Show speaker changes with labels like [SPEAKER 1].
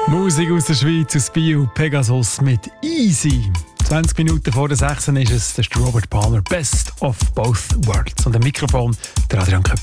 [SPEAKER 1] Musik aus der Schweiz, aus Bio, Pegasus mit Easy. 20 Minuten vor der 6 ist es, das ist Robert Palmer, Best of Both Worlds. Und am Mikrofon der Adrian Köpf.